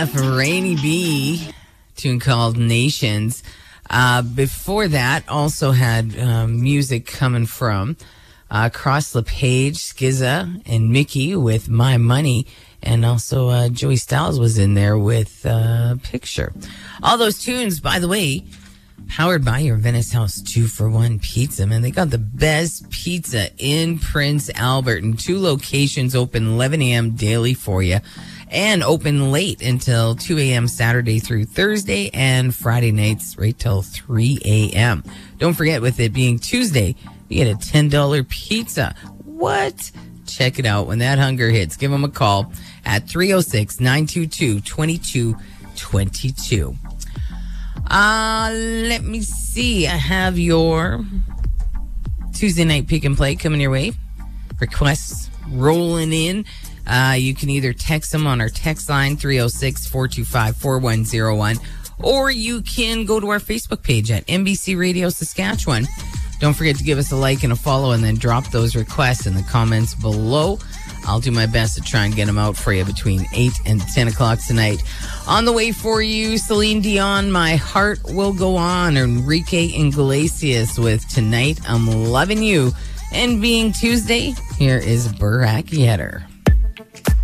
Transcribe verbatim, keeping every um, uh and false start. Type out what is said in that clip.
Rainy B, tune called Nations. Uh, before that, also had uh, music coming from uh, Cross LePage, Skizza, and Mickey with My Money. And also uh, Joey Styles was in there with uh, Picture. All those tunes, by the way, powered by your Venice House two for one pizza. Man, they got the best pizza in Prince Albert. And two locations open eleven a.m. daily for you. And open late until two a.m. Saturday through Thursday, and Friday nights right till three a.m. Don't forget, with it being Tuesday, you get a ten dollars pizza. What? Check it out. When that hunger hits, give them a call at three oh six, nine two two, two two two two. Uh, let me see. I have your Tuesday night pick and play coming your way. Requests rolling in. Uh, you can either text them on our text line, three oh six, four two five, four one oh one, or you can go to our Facebook page at N B C Radio Saskatchewan. Don't forget to give us a like and a follow, and then drop those requests in the comments below. I'll do my best to try and get them out for you between eight and ten o'clock tonight. On the way for you, Celine Dion, My Heart Will Go On, Enrique Iglesias with Tonight I'm Loving You. And being Tuesday, here is Burak Yetter.